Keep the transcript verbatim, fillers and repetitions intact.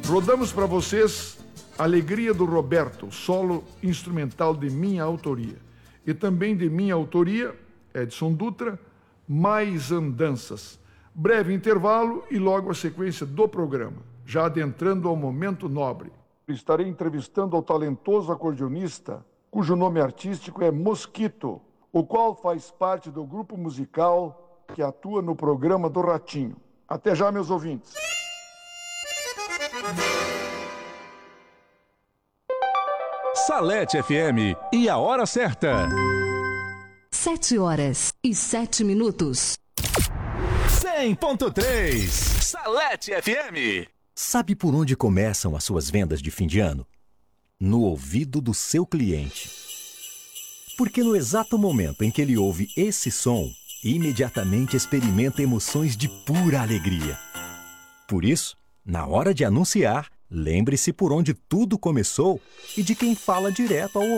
Rodamos para vocês Alegria do Roberto, solo instrumental de minha autoria. E também de minha autoria, Edson Dutra, Mais Andanças. Breve intervalo e logo a sequência do programa, já adentrando ao momento nobre. Estarei entrevistando ao talentoso acordeonista, cujo nome artístico é Mosquito, o qual faz parte do grupo musical que atua no programa do Ratinho. Até já, meus ouvintes. Salete F M e a hora certa. Sete horas e sete minutos. cem ponto três Salete F M. Sabe por onde começam as suas vendas de fim de ano? No ouvido do seu cliente. Porque no exato momento em que ele ouve esse som, imediatamente experimenta emoções de pura alegria. Por isso, na hora de anunciar, lembre-se por onde tudo começou e de quem fala direto ao